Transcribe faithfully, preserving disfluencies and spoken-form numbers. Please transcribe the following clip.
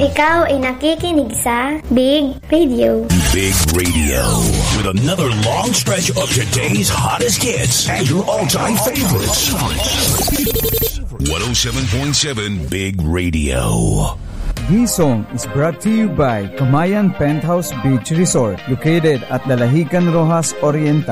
Ikaw ay nakikinig sa Big Radio. Big Radio. With another long stretch of today's hottest hits and your all-time favorites. one oh seven point seven Big Radio. This song is brought to you by Kamayan Penthouse Beach Resort, located at Dalahican, Rojas Oriental.